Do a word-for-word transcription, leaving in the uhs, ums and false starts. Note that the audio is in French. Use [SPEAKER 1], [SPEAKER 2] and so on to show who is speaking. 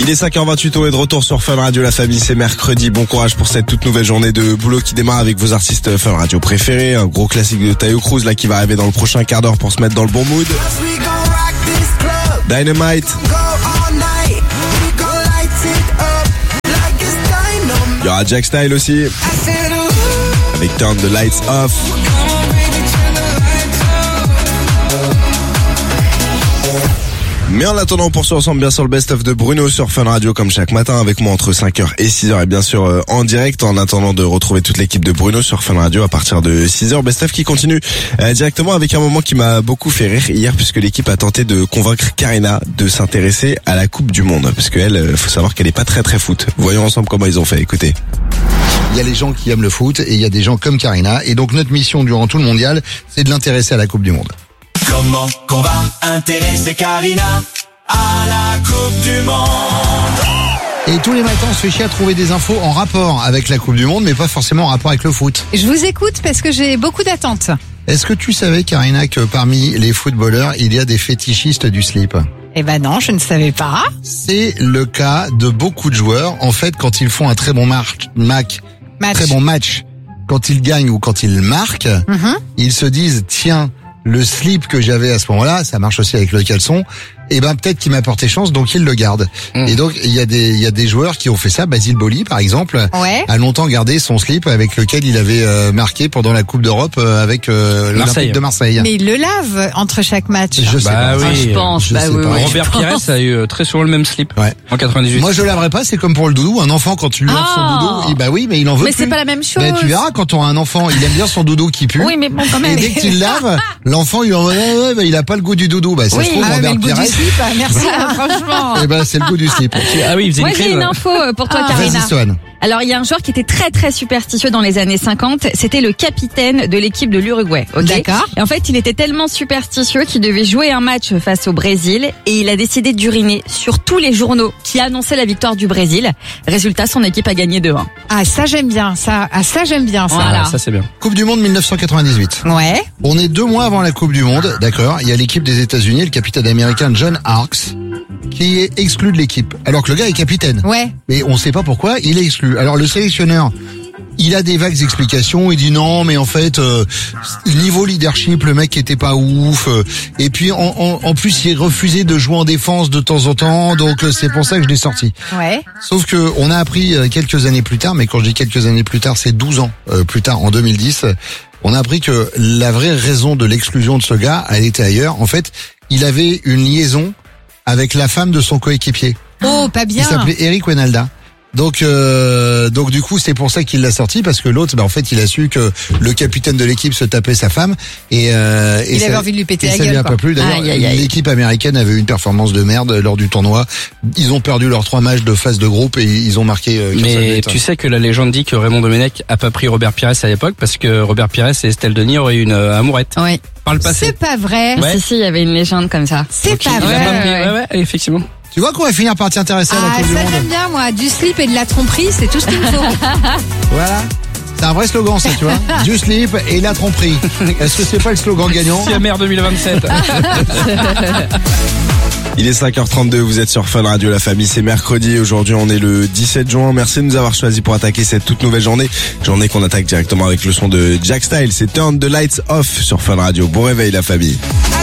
[SPEAKER 1] Il est cinq heures vingt-huit, on est de retour sur Fun Radio, la famille, c'est mercredi. Bon courage pour cette toute nouvelle journée de boulot qui démarre avec vos artistes Fun Radio préférés. Un gros classique de Taio Cruz là qui va arriver dans le prochain quart d'heure pour se mettre dans le bon mood. Dynamite. Il y aura Jack Style aussi avec Turn the Lights Off. Mais en attendant, on poursuit ensemble bien sûr le best-of de Bruno sur Fun Radio comme chaque matin avec moi entre cinq heures et six heures et bien sûr euh, en direct en attendant de retrouver toute l'équipe de Bruno sur Fun Radio à partir de six heures. Best-of qui continue euh, directement avec un moment qui m'a beaucoup fait rire hier puisque l'équipe a tenté de convaincre Karina de s'intéresser à la Coupe du Monde parce qu'elle, euh, faut savoir qu'elle est pas très très foot. Voyons ensemble comment ils ont fait, écoutez.
[SPEAKER 2] Il y a les gens qui aiment le foot et il y a des gens comme Karina et donc notre mission durant tout le mondial c'est de l'intéresser à la Coupe du Monde.
[SPEAKER 3] Comment qu'on va intéresser Karina à la Coupe du Monde?
[SPEAKER 2] Et tous les matins, on se fait chier à trouver des infos en rapport avec la Coupe du Monde, mais pas forcément en rapport avec le foot.
[SPEAKER 4] Je vous écoute parce que j'ai beaucoup d'attentes.
[SPEAKER 2] Est-ce que tu savais, Karina, que parmi les footballeurs, il y a des fétichistes du slip?
[SPEAKER 4] Eh ben non, je ne savais pas.
[SPEAKER 2] C'est le cas de beaucoup de joueurs. En fait, quand ils font un très bon marche, mac,
[SPEAKER 4] Match.
[SPEAKER 2] très bon match, quand ils gagnent ou quand ils marquent,
[SPEAKER 4] Mhm.
[SPEAKER 2] ils se disent, tiens, le slip que j'avais à ce moment-là, ça marche aussi avec le caleçon, et ben peut-être qu'il m'a porté chance, donc il le garde.
[SPEAKER 4] Mmh.
[SPEAKER 2] Et donc il y a des il y a des joueurs qui ont fait ça. Basile Boli, par exemple,
[SPEAKER 4] Ouais.
[SPEAKER 2] a longtemps gardé son slip avec lequel il avait euh, marqué pendant la Coupe d'Europe euh, avec euh, l'Olympique de Marseille.
[SPEAKER 4] Mais il le lave entre chaque match.
[SPEAKER 2] Je sais
[SPEAKER 5] Bah
[SPEAKER 2] pas.
[SPEAKER 5] oui,
[SPEAKER 6] Ah, je pense,
[SPEAKER 2] je
[SPEAKER 6] bah
[SPEAKER 2] sais
[SPEAKER 6] oui,
[SPEAKER 2] pas.
[SPEAKER 6] oui.
[SPEAKER 5] Robert
[SPEAKER 6] je
[SPEAKER 5] Pires
[SPEAKER 6] pense.
[SPEAKER 5] a eu euh, très souvent le même slip
[SPEAKER 2] Ouais.
[SPEAKER 5] en quatre-vingt-dix-huit.
[SPEAKER 2] Moi je laverai pas, c'est comme pour le doudou. Un enfant quand tu lui laves son
[SPEAKER 6] Ah.
[SPEAKER 2] doudou, et bah oui, mais il en veut
[SPEAKER 6] Mais
[SPEAKER 2] plus.
[SPEAKER 6] c'est pas la même chose.
[SPEAKER 2] Ben, tu verras quand on a un enfant, il aime bien son doudou qui pue.
[SPEAKER 6] Oui, mais bon, quand
[SPEAKER 2] Et
[SPEAKER 6] même.
[SPEAKER 2] dès que tu le laves, l'enfant il en ouais, ouais, bah, il a pas le goût du doudou. Bah ça
[SPEAKER 6] Oui.
[SPEAKER 2] se trouve
[SPEAKER 4] Ah, mais
[SPEAKER 2] Robert
[SPEAKER 4] le goût
[SPEAKER 2] Pires.
[SPEAKER 4] du slip, ah, merci, hein, franchement.
[SPEAKER 2] Et ben c'est le goût du slip.
[SPEAKER 5] Ah oui, il faisait
[SPEAKER 6] Moi,
[SPEAKER 5] une
[SPEAKER 6] j'ai
[SPEAKER 5] crise.
[SPEAKER 6] une info euh, pour toi,
[SPEAKER 4] Ah.
[SPEAKER 6] Karina.
[SPEAKER 2] Vas-y, Sohan.
[SPEAKER 6] Alors, il y a un joueur qui était très très superstitieux dans les années cinquante. C'était le capitaine de l'équipe de l'Uruguay. ok
[SPEAKER 4] D'accord.
[SPEAKER 6] Et en fait, il était tellement superstitieux qu'il devait jouer un match face au Brésil et il a décidé d'uriner sur tous les journaux qui annonçaient la victoire du Brésil. Résultat, son équipe a gagné deux un.
[SPEAKER 4] Ah, ça j'aime bien, ça. Ah, ça j'aime bien, ça.
[SPEAKER 6] Voilà.
[SPEAKER 5] Ah, ça c'est bien.
[SPEAKER 2] Coupe du Monde mille neuf cent quatre-vingt-dix-huit.
[SPEAKER 4] Ouais.
[SPEAKER 2] On est deux mois avant la Coupe du Monde, d'accord. Il y a l'équipe des États-Unis, le capitaine américain John Harkes, qui est exclu de l'équipe. Alors que le gars est capitaine.
[SPEAKER 4] Ouais.
[SPEAKER 2] Mais on sait pas pourquoi, il est exclu. Alors le sélectionneur, il a des vagues explications, il dit non mais en fait euh, niveau leadership le mec était pas ouf euh, et puis en, en, en plus il refusait de jouer en défense de temps en temps donc euh, c'est pour ça que je l'ai sorti.
[SPEAKER 4] Ouais.
[SPEAKER 2] Sauf que on a appris euh, quelques années plus tard, mais quand je dis quelques années plus tard c'est douze ans euh, plus tard en deux mille dix, on a appris que la vraie raison de l'exclusion de ce gars elle était ailleurs. En fait il avait une liaison avec la femme de son coéquipier.
[SPEAKER 4] Oh, pas
[SPEAKER 2] Il
[SPEAKER 4] bien.
[SPEAKER 2] s'appelait Eric Wenalda. Donc, euh, donc du coup, c'est pour ça qu'il l'a sorti parce que l'autre, bah, en fait, il a su que le capitaine de l'équipe se tapait sa femme et, euh, et
[SPEAKER 4] Il
[SPEAKER 2] ça,
[SPEAKER 4] avait envie de lui péter
[SPEAKER 2] et
[SPEAKER 4] la
[SPEAKER 2] ça lui
[SPEAKER 4] gueule,
[SPEAKER 2] a
[SPEAKER 4] quoi.
[SPEAKER 2] pas plu. D'ailleurs,
[SPEAKER 6] Aïe, aïe, aïe.
[SPEAKER 2] l'équipe américaine avait eu une performance de merde lors du tournoi. Ils ont perdu leurs trois matchs de phase de groupe et ils ont marqué. Euh, qu'un seul
[SPEAKER 5] Mais
[SPEAKER 2] but.
[SPEAKER 5] tu sais que la légende dit que Raymond Domenech a pas pris Robert Pires à l'époque parce que Robert Pires et Estelle Denis auraient eu une euh, amourette
[SPEAKER 6] Oui.
[SPEAKER 5] par le passé.
[SPEAKER 4] C'est pas vrai.
[SPEAKER 5] Ouais.
[SPEAKER 6] Si, si, il y avait une légende comme ça.
[SPEAKER 4] C'est
[SPEAKER 5] Donc,
[SPEAKER 4] pas
[SPEAKER 5] il a
[SPEAKER 4] vrai.
[SPEAKER 5] pas pris-
[SPEAKER 6] ouais,
[SPEAKER 5] ouais, ouais, effectivement.
[SPEAKER 2] Tu vois qu'on va finir par t'y intéresser à la
[SPEAKER 4] Ah,
[SPEAKER 2] Coupe du
[SPEAKER 4] ça
[SPEAKER 2] Monde.
[SPEAKER 4] j'aime bien, moi. Du slip et de la tromperie, c'est tout ce qu'il me faut.
[SPEAKER 2] Voilà. C'est un vrai slogan, ça, tu vois. Du slip et la tromperie. Est-ce que c'est pas le slogan gagnant?
[SPEAKER 5] Si mère deux mille vingt-sept.
[SPEAKER 1] Il est cinq heures trente-deux, vous êtes sur Fun Radio, la famille, c'est mercredi. Aujourd'hui, on est le dix-sept juin. Merci de nous avoir choisis pour attaquer cette toute nouvelle journée. Journée qu'on attaque directement avec le son de Jack Style. C'est Turn the Lights Off sur Fun Radio. Bon réveil, la famille.